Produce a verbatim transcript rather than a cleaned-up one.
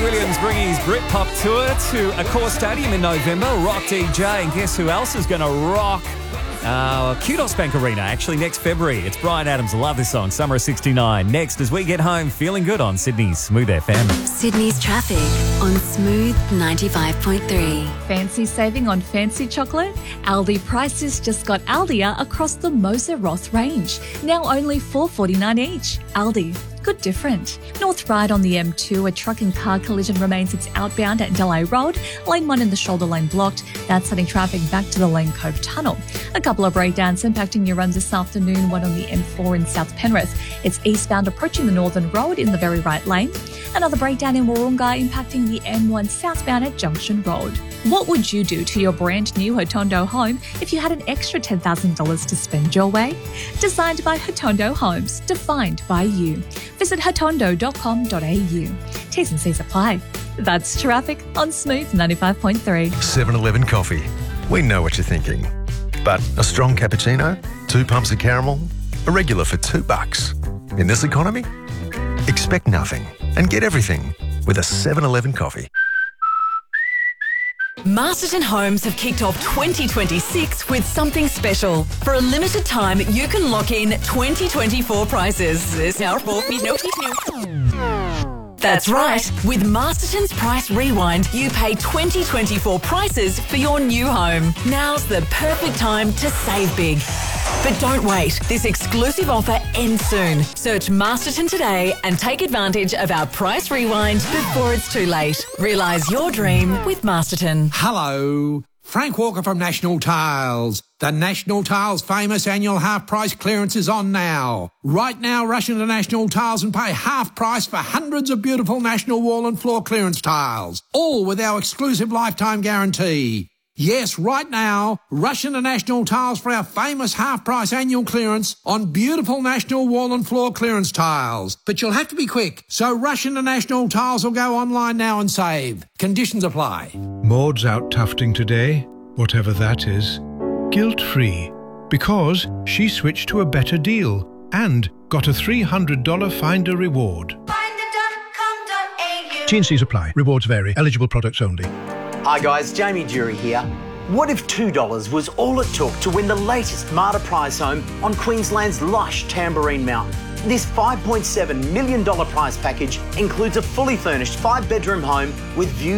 Williams bringing his Britpop tour to Accor Stadium in November. Rock D J, and guess who else is going to rock uh, Kudos Bank Arena actually next February? It's Bryan Adams. Love this song, Summer of sixty-nine. Next, as we get home feeling good on Sydney's Smooth F M. Sydney's traffic on Smooth ninety-five point three. Fancy saving on fancy chocolate? Aldi prices just got Aldia across the Moser Roth range. Now only four dollars forty-nine each. Aldi. Good different. North Ryde on the M two, a truck and car collision remains its outbound at Delay Road. Lane one in the shoulder lane blocked. That's sending traffic back to the Lane Cove Tunnel. A couple of breakdowns impacting your runs this afternoon. One on the M four in South Penrith. It's eastbound approaching the Northern Road in the very right lane. Another breakdown in Wahroonga impacting the M one southbound at Junction Road. What would you do to your brand new Hotondo home if you had an extra ten thousand dollars to spend your way? Designed by Hotondo Homes, defined by you. Visit hotondo dot com dot a u. T's and C's apply. That's traffic on Smooth ninety-five point three. seven eleven Coffee. We know what you're thinking. But a strong cappuccino, two pumps of caramel, a regular for two bucks. In this economy, expect nothing and get everything with a seven eleven Coffee. Masterton Homes have kicked off twenty twenty-six with something special. For a limited time, you can lock in twenty twenty-four prices. That's right. With Masterton's Price Rewind, you pay twenty twenty-four prices for your new home. Now's the perfect time to save big. But don't wait. This exclusive offer ends soon. Search Masterton today and take advantage of our Price Rewind before it's too late. Realise your dream with Masterton. Hello. Frank Walker from National Tiles. The National Tiles famous annual half price clearance is on now. Right now, rush into National Tiles and pay half price for hundreds of beautiful National wall and floor clearance tiles. All with our exclusive lifetime guarantee. Yes, right now, rush into National Tiles for our famous half-price annual clearance on beautiful National wall and floor clearance tiles. But you'll have to be quick, so rush into National Tiles or go online now and save. Conditions apply. Maud's out tufting today, whatever that is, guilt-free, because she switched to a better deal and got a three hundred dollars Finder reward. finder dot com dot a u. T and C's apply. Rewards vary. Eligible products only. Hi guys, Jamie Dury here. What if two dollars was all it took to win the latest Marta prize home on Queensland's lush Tamborine Mountain? This five point seven million dollars prize package includes a fully furnished five-bedroom home with views